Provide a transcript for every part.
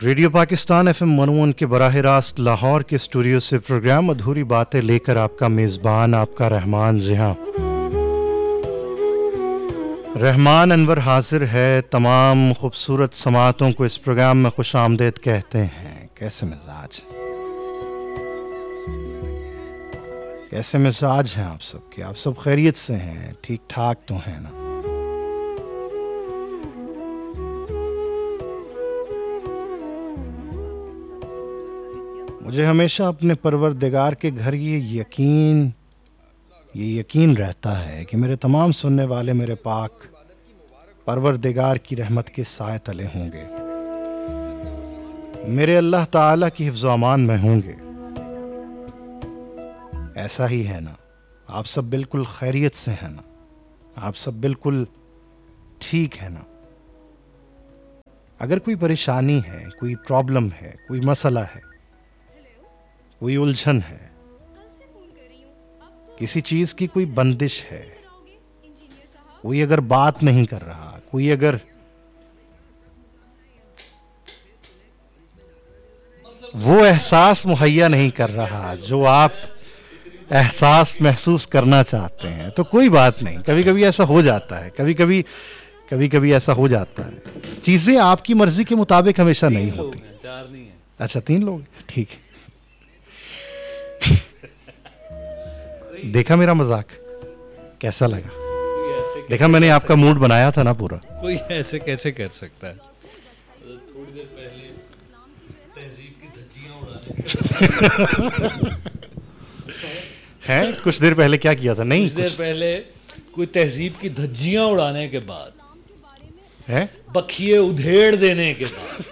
Radio Pakistan FM 101 के बराह रास्त लाहौर के स्टूडियो से प्रोग्राम अधूरी बातें लेकर आपका मेज़बान आपका रहमान ज़िहां रहमान अनवर हाजिर है। तमाम खूबसूरत समातों को इस प्रोग्राम में खुश आमदेद कहते हैं। कैसे मिजाज हैं आप सबके? आप सब खैरियत से हैं? ठीक ठाक तो हैं ना? मुझे हमेशा अपने परवरदिगार के घर ये यकीन रहता है कि मेरे तमाम सुनने वाले मेरे पाक परवरदिगार की रहमत के साए तले होंगे, मेरे अल्लाह ताला की हिफ्ज़ अमान में होंगे। ऐसा ही है ना? आप सब बिल्कुल खैरियत से हैं ना? आप सब बिल्कुल ठीक है ना? अगर कोई परेशानी है, कोई प्रॉब्लम है, कोई मसला है, कोई उलझन है, किसी चीज की कोई बंदिश है, कोई अगर बात नहीं कर रहा, कोई अगर वो एहसास मुहैया नहीं कर रहा जो आप एहसास महसूस करना चाहते हैं, तो कोई बात नहीं। कभी कभी ऐसा हो जाता है, कभी कभी ऐसा हो जाता है। चीजें आपकी मर्जी के मुताबिक हमेशा नहीं होती। 4 नहीं है। अच्छा 3 लोग, ठीक है। देखा मेरा मजाक कैसा लगा? देखा मैंने आपका मूड बनाया था ना पूरा। कोई ऐसे कैसे कर सकता है? थोड़ी देर पहले तहजीब की धज्जियां उड़ाने हैं? कुछ देर पहले क्या किया था? नहीं, कुछ देर पहले कोई तहजीब की धज्जियां उड़ाने के बाद है, बखिए उधेड़ देने के बाद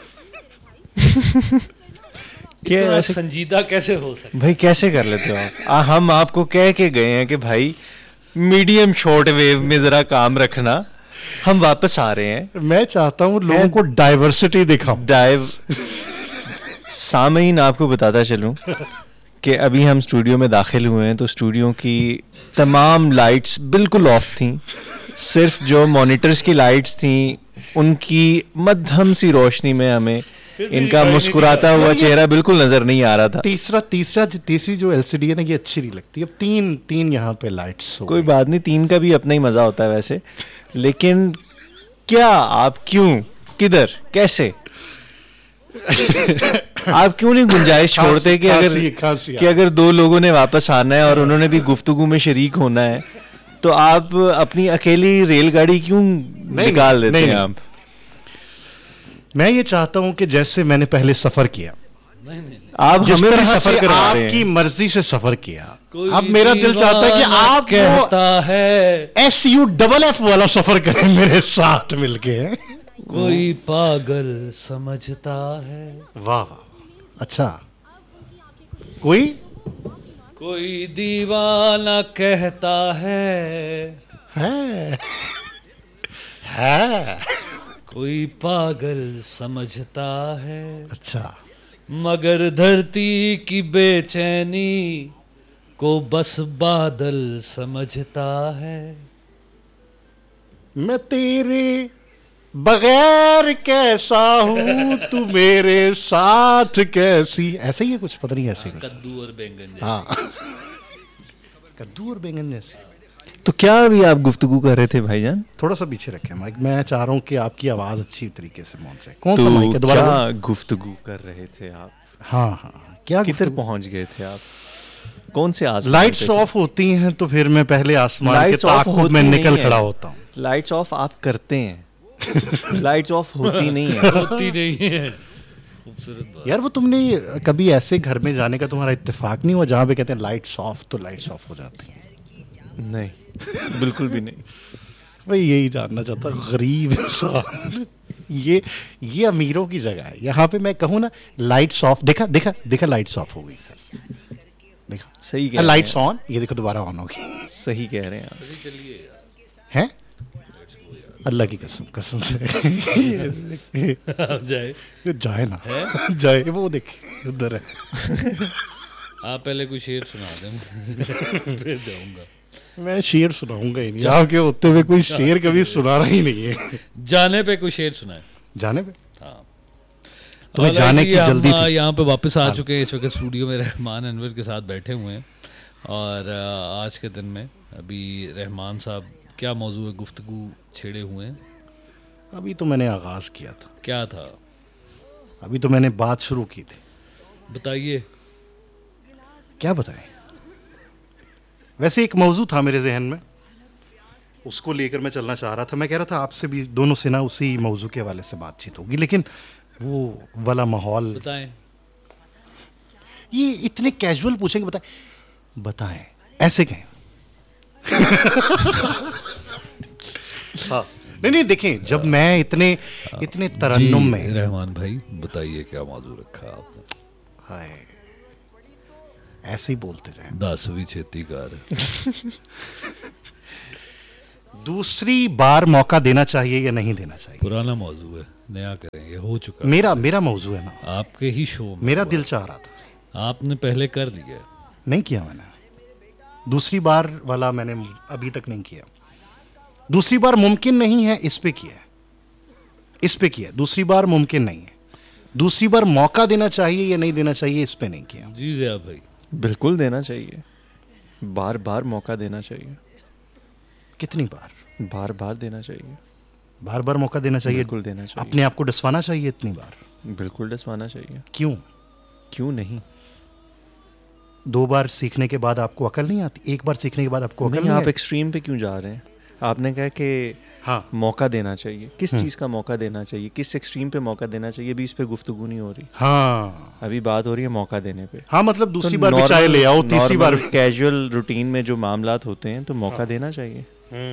इतना संजीदा कैसे हो सकता? भाई कैसे कर लेते हो आप? हम आपको कह के गए हैं कि भाई मीडियम शॉर्ट वेव में जरा काम रखना। हम वापस आ रहे हैं। मैं चाहता हूँ लोगों को डाइवर्सिटी दिखाऊं। सामईन आपको बताता चलूं कि अभी हम स्टूडियो में दाखिल हुए हैं तो स्टूडियो की तमाम लाइट्स बिल्कुल ऑफ थी। सिर्फ जो मॉनिटर्स की लाइट्स थी उनकी मध्यम सी रोशनी में हमें इनका मुस्कुराता हुआ चेहरा बिल्कुल नजर नहीं आ रहा था। तीसरी जो एलसीडी है ना, ये अच्छी नहीं लगती। अब तीन यहाँ पे लाइट्स हो। कोई बात नहीं, 3 का भी अपना ही मजा होता है वैसे। लेकिन क्या आप क्यों, किधर, कैसे आप क्यों नहीं गुंजाइश छोड़ते कि अगर 2 लोगों ने वापस आना है और उन्होंने भी गुफ्तगू में शरीक होना है तो आप अपनी अकेली रेलगाड़ी क्यों निकाल देते हैं? आप मैं ये चाहता हूं कि जैसे मैंने पहले सफर किया, आप जिस हमें तरह भी सफर करा रहे हैं, आपकी मर्जी से सफर किया। अब मेरा दिल चाहता है कि आप कहता है SUFF वाला सफर करें मेरे साथ मिलके। कोई पागल समझता है। वाह वाह, अच्छा। कोई दीवाना कहता है कोई पागल समझता है। अच्छा। मगर धरती की बेचैनी को बस बादल समझता है। मैं तेरे बगैर कैसा हूँ, तू मेरे साथ कैसी, ऐसे ही है कुछ, पता नहीं ऐसे कुछ। कद्दू और बैंगन जैसे। हाँ कद्दू और बैंगन जैसे। तो क्या अभी आप गुफ्तगू कर रहे थे भाईजान? थोड़ा सा पीछे रखें माइक, मैं चाह रहा हूँ कि आपकी आवाज अच्छी तरीके से पहुंचे। कौन तो सा माइक है दोबारा? क्या गुफ्तगू कर रहे थे आप? हाँ, क्या किधर पहुंच गए थे आप? कौन से आसमान? लाइट्स ऑफ होती हैं तो फिर मैं पहले आसमान के ताक़ुब में निकल खड़ा होता हूँ। लाइट्स ऑफ आप करते हैं, लाइट्स ऑफ होती नहीं है। होती नहीं है। खूबसूरत बात। यार वो तुमने कभी ऐसे घर में जाने का तुम्हारा इत्तेफाक नहीं हुआ जहाँ पे कहते हैं लाइट्स ऑफ, तो लाइट्स ऑफ हो जाती हैं? नहीं, बिल्कुल भी नहीं। भाई यही जानना चाहता, गरीब इंसान। ये अमीरों की जगह है। यहाँ पे मैं कहूँ ना लाइट्स ऑफ, देखा लाइट्स ऑफ हो गई सर, देखा सही कह रहे हैं। लाइट्स ऑन, ये देखो दोबारा ऑन होगी। सही कह रहे हैं आप। चलिए हैं? अल्लाह की कसम से जाए ना, जाए। वो देखे उधर है। आप पहले कोई शेर सुना दें, फिर जाऊंगा। मैं शेर सुनाऊंगा ही नहीं, आपके होते हुए कोई शेर कभी सुनाना ही नहीं है। जाने पे कोई शेर सुनाए। जाने पे? हाँ। तुम्हें जाने की जल्दी हम थी। यहाँ पे वापस आ चुके हैं। इस वक्त स्टूडियो में रहमान अनवर के साथ बैठे हुए हैं और आज के दिन में अभी रहमान साहब क्या मौजू है गुफ्तगू छेड़े हुए हैं? अभी तो मैंने आगाज किया था, क्या था अभी तो मैंने बात शुरू की थी। बताइए। क्या बताएं, वैसे एक मौजू था मेरे जहन में, उसको लेकर मैं चलना चाह रहा था। मैं कह रहा था आपसे भी दोनों से ना उसी मौजू के हवाले से बातचीत होगी, लेकिन वो वाला माहौल, बताएं। ये इतने कैजुअल पूछेंगे बताएं ऐसे कहें। हाँ, नहीं देखें, जब मैं इतने तरन्नुम जी, में, रहमान भाई बताइए क्या मौजू रखा आपने? हाय, ऐसे ही बोलते जाएं। 10वीं छेतीकार। दूसरी बार मौका देना चाहिए या नहीं देना चाहिए? पुराना मौजू है, नया करेंगे, हो चुका। मेरा मौजू है ना, आपके ही शो में मेरा हुआ। दिल चाह रहा था। आपने पहले कर लिया। नहीं किया मैंने, दूसरी बार वाला मैंने अभी तक नहीं किया। दूसरी बार मुमकिन नहीं है, इस पे किया। दूसरी बार मुमकिन नहीं है। दूसरी बार मौका देना चाहिए या नहीं देना चाहिए, इस पे नहीं किया। जी ज़िया भाई। बिल्कुल देना चाहिए, बार बार मौका देना चाहिए, कितनी बार? बार बार देना चाहिए, बार बार मौका देना चाहिए। बिल्कुल देना चाहिए, अपने आप को डसवाना चाहिए इतनी बार? बिल्कुल डसवाना चाहिए। क्यों? क्यों नहीं? 2 बार सीखने के बाद आपको अकल नहीं आती? 1 बार सीखने के बाद आपको अकल नहीं, नहीं आप आती? एक्सट्रीम पे क्यों जा रहे हैं? आपने कहा कि हाँ, मौका देना चाहिए, किस चीज़ का मौका देना चाहिए, किस एक्सट्रीम पे मौका देना चाहिए, अभी इस पे गुफ्तगू नहीं हो रही। हाँ, अभी बात हो रही है मौका देने पे। हाँ, मतलब दूसरी तो बार भी चाय ले आओ, तीसरी बार भी। कैजुअल रूटीन में जो मामलात होते हैं तो मौका देना चाहिए।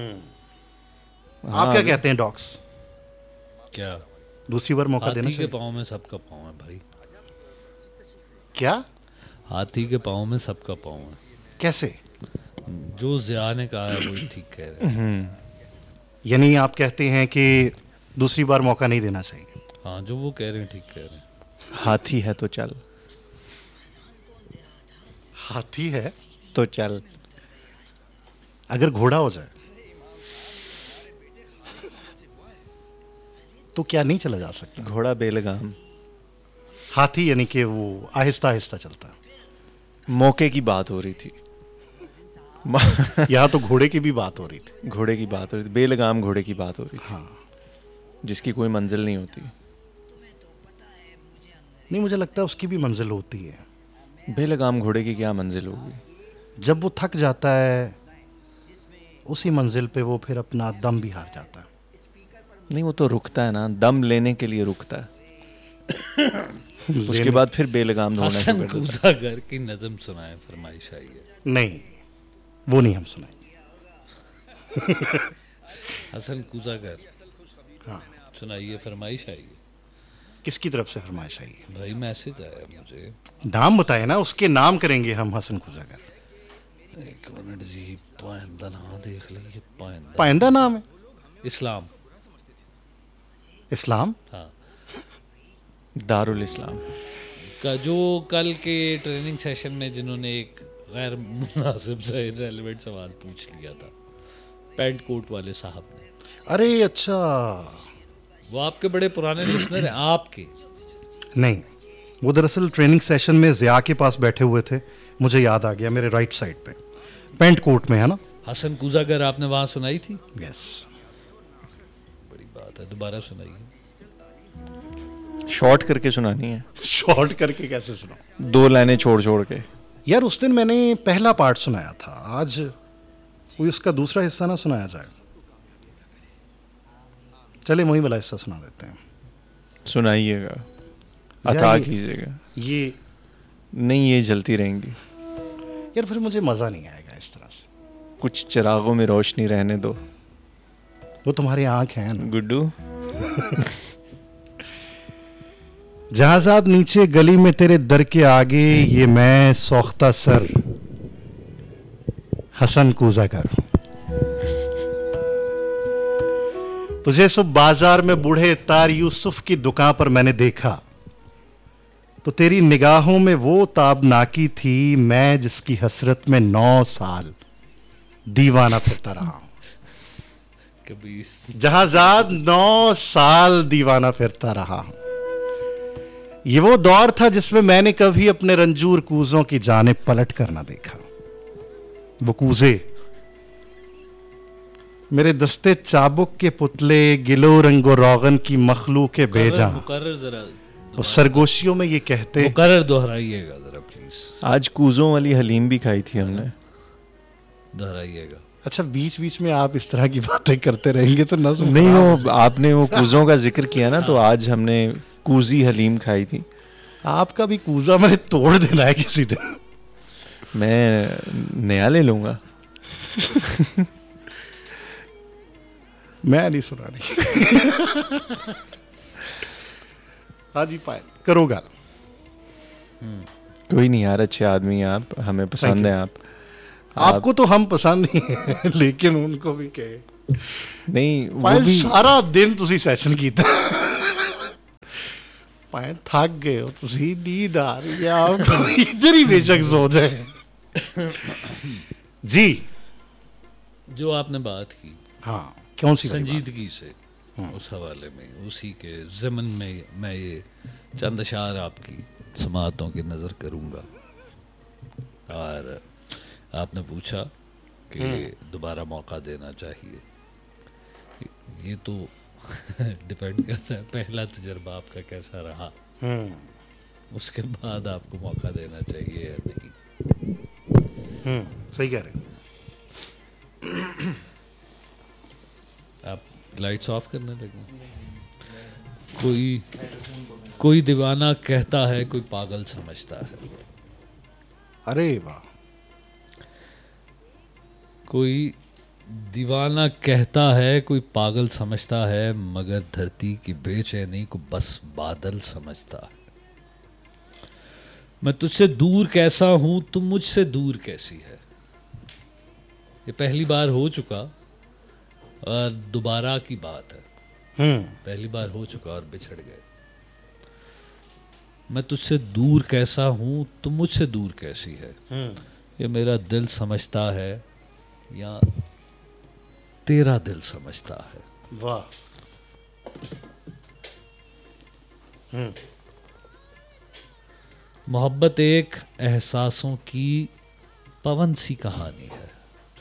आप क्या कहते हैं डॉक्स? क्या? दूसरी बार मौका देना हाथी के चाहिए? पाँव में सबका पाँव है भाई। क्या? हाथी के पाँव में सबका पाँव है। कैसे? जो ज़िया ने कहा है वही ठीक कह रहे हैं। यानी आप कहते हैं कि दूसरी बार मौका नहीं देना चाहिए? हाँ, जो वो कह रहे हैं ठीक कह रहे हैं। हाथी है तो चल, हाथी है तो चल। अगर घोड़ा हो जाए तो क्या नहीं चला जा सकता? घोड़ा बेलगाम। हाथी यानी कि वो आहिस्ता आहिस्ता चलता। मौके की बात हो रही थी। यहाँ तो घोड़े की भी बात हो रही थी। घोड़े की बात हो रही थी, बेलगाम घोड़े की बात हो रही थी। हाँ, जिसकी कोई मंजिल नहीं होती। नहीं, मुझे लगता है उसकी भी मंजिल होती है। बेलगाम घोड़े की क्या मंजिल होगी? जब वो थक जाता है उसी मंजिल पे वो फिर अपना दम भी हार जाता है। नहीं, वो तो रुकता है ना, दम लेने के लिए रुकता है। उसके बाद फिर बेलगाम दौड़ना हसन शुरू कर देता कूजागर की नज़म सुनाए, फरमाइश आई है। नहीं, वो नहीं हम सुनाएंगे। हसन कूजागर, हाँ, सुनाइए, फरमाइश आई है। किसकी तरफ से फरमाइश आई है? भाई मैसेज आया मुझे। नाम बताए ना, उसके नाम करेंगे हम हसन खुजागर। एक मिनट जी, पाइंदा नाम देख लीजिए। पाइंदा पाइंदा नाम है? इस्लाम। इस्लाम? हाँ, दारुल इस्लाम। का जो कल के ट्रेनिंग सेशन में जिन्होंने एक गैर मुनासिब सा इररिलेवेंट सवाल पूछ लिया था, पैंट कोट वाले साहब ने। अरे अच्छा, वो आपके बड़े पुराने लिसनर हैं। आपके नहीं, वो दरअसल ट्रेनिंग सेशन में ज़िया के पास बैठे हुए थे। मुझे याद आ गया, मेरे राइट साइड पे, पेंट कोट में, है ना? हसन कूजागर आपने वहाँ सुनाई थी? यस। बड़ी बात है, दोबारा सुनाइए। शॉर्ट करके सुनानी है, शॉर्ट करके कैसे सुना? 2 लाइनें छोड़ छोड़ के। यार, उस दिन मैंने पहला पार्ट सुनाया था, आज कोई उसका दूसरा हिस्सा ना सुनाया जाए। चले वही वाला हिस्सा सुना देते हैं। सुनाइएगा, यार अता ये- कीजिएगा। ये नहीं, ये जलती रहेंगी। यार फिर मुझे मज़ा नहीं आएगा इस तरह से। कुछ चिरागों में रोशनी रहने दो वो तुम्हारी आंख है ना। गुड्डू। जहाजात नीचे गली में तेरे दर के आगे, ये मैं सौख्ता सर हसन कूजागर। तुझे सुबह बाजार में बूढ़े तार यूसुफ की दुकान पर मैंने देखा, तो तेरी निगाहों में वो ताबनाकी थी, मैं जिसकी हसरत में 9 साल दीवाना फिरता रहा हूं। कभी जहाजात 9 साल दीवाना फिरता रहा हूं। ये वो दौर था जिसमें मैंने कभी अपने रंजूर कूजों की जानिब पलट कर ना देखा। वो कूजे मेरे दस्ते चाबुक के पुतले, गिलो रंगो रोगन की मखलूक बेजा। मुकर्रर जरा वो सरगोशियों में ये कहते, मुकर्रर दोहराइएगा जरा प्लीज, आज कूजों वाली हलीम भी खाई थी हमने। दोहराइएगा। अच्छा बीच बीच में आप इस तरह की बातें करते रहेंगे तो नज़्म नहीं, खराब हो वो आपने वो कूजों का जिक्र किया ना, तो आज हमने कूजी हलीम खाई थी। जाए। आपका भी कूजा मैंने तोड़ देना है किसी दिन। मैं नया ले लूंगा। मैं नहीं सुना रही। हाँ जी पायल करो गाल। कोई नहीं यार, अच्छे आदमी हैं आप, हमें पसंद है आप। आपको तो हम पसंद ही हैं, लेकिन उनको भी कहे नहीं, वो पायल भी सारा दिन तुसी सैशन कीता। पायल थक गए हो तुसी, नींद आ रही है आपको, इधर ही बेशक सो जाए। जी जो आपने बात की हाँ, कौन सी वाली बात? संजीदगी से, उस हवाले में, उसी के ज़मन में मैं ये चंद अशार आपकी समातों की नज़र करूँगा। और आपने पूछा कि दोबारा मौका देना चाहिए। ये तो डिपेंड करता है पहला तजर्बा आपका कैसा रहा, उसके बाद आपको मौका देना चाहिए या नहीं। सही कह रहे हैं। आप लाइट्स ऑफ करने लगे। कोई दीवाना कहता है, कोई पागल समझता है। अरे वाह। कोई दीवाना कहता है, कोई पागल समझता है, मगर धरती की बेचैनी को बस बादल समझता है। मैं तुझसे दूर कैसा हूं, तुम मुझसे दूर कैसी है। ये पहली बार हो चुका और दोबारा की बात है। पहली बार हो चुका और बिछड़ गए। मैं तुझसे दूर कैसा हूं, तुम मुझसे दूर कैसी है। ये मेरा दिल समझता है या तेरा दिल समझता है। वाह। मोहब्बत एक एहसासों की पवन सी कहानी है।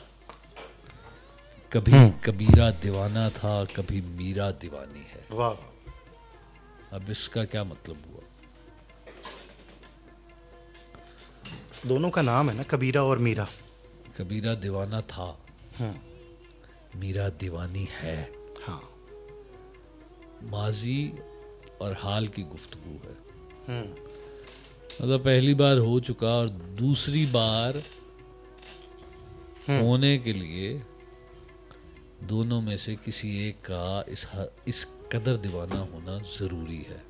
कभी कबीरा दीवाना था, कभी मीरा दीवानी है। वाह। अब इसका क्या मतलब हुआ? दोनों का नाम है ना, कबीरा और मीरा। कबीरा दीवाना था, मीरा दीवानी है। हाँ। माजी और हाल की गुफ्तगू है। मतलब पहली बार हो चुका और दूसरी बार होने के लिए दोनों में से किसी एक का इस कदर दीवाना होना जरूरी है।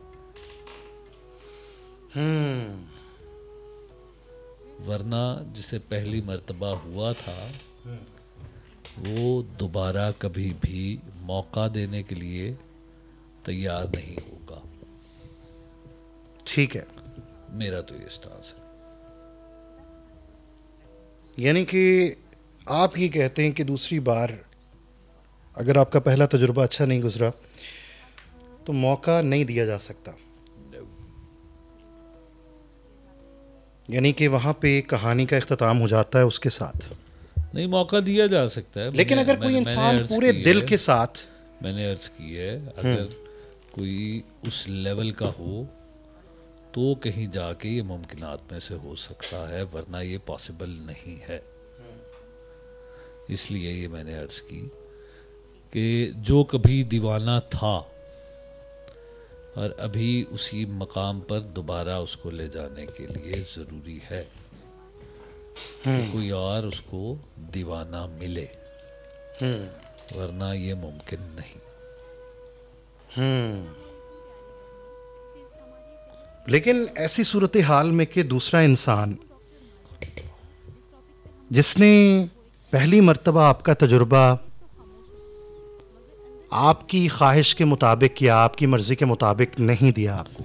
वरना जिसे पहली मर्तबा हुआ था वो दोबारा कभी भी मौका देने के लिए तैयार नहीं होगा। ठीक है। मेरा तो ये स्टांस है। यानी कि आप ये कहते हैं कि दूसरी बार अगर आपका पहला तजुर्बा अच्छा नहीं गुजरा तो मौका नहीं दिया जा सकता। यानी कि वहाँ पे कहानी का इख्तिताम हो जाता है उसके साथ। नहीं, मौका दिया जा सकता है। लेकिन अगर कोई इंसान पूरे दिल के साथ, मैंने अर्ज की है, अगर कोई उस लेवल का हो तो कहीं जाके ये मुमकिनात में से हो सकता है, वरना ये पॉसिबल नहीं है। इसलिए ये मैंने अर्ज की कि जो कभी दीवाना था और अभी उसी मकाम पर दोबारा उसको ले जाने के लिए ज़रूरी है कि कोई और उसको दीवाना मिले, वरना ये मुमकिन नहीं। लेकिन ऐसी सूरत हाल में कि दूसरा इंसान जिसने पहली मर्तबा आपका तजुर्बा आपकी ख्वाहिश के मुताबिक या आपकी मर्जी के मुताबिक नहीं दिया आपको,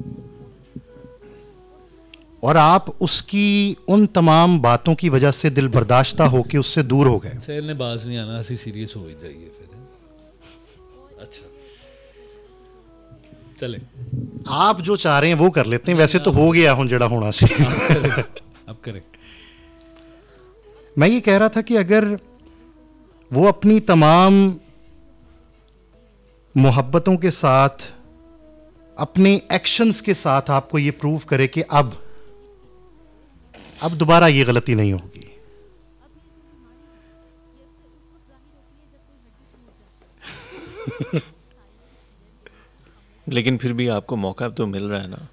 और आप उसकी उन तमाम बातों की वजह से दिल बर्दाश्ता हो के उससे दूर हो गए। सैल ने बाज नहीं आना, ऐसी सीरियस हो ही जाइए फिर। अच्छा चले आप जो चाह रहे हैं वो कर लेते हैं, वैसे तो हो गया हूं जड़ा होना से। अब करें। मैं ये कह रहा था कि अगर वो अपनी तमाम मोहब्बतों के साथ, अपने एक्शंस के साथ आपको ये प्रूव करे कि अब दोबारा ये गलती नहीं होगी, लेकिन फिर भी आपको मौका तो मिल रहा है ना।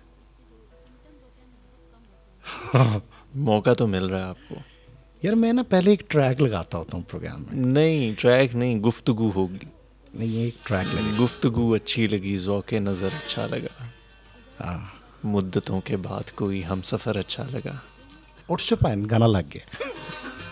मौका तो मिल रहा है आपको। यार मैं ना पहले एक ट्रैक लगाता होता हूँ प्रोग्राम में। नहीं ट्रैक नहीं, गुफ्तगू होगी। नहीं, ये एक ट्रैक लगेगा। गुफ्तगू अच्छी लगी, ज़ौक़े नज़र अच्छा लगा, हाँ, मुद्दतों के बाद कोई हम सफ़र अच्छा लगा। उठ चुपा है, गाना लग गया।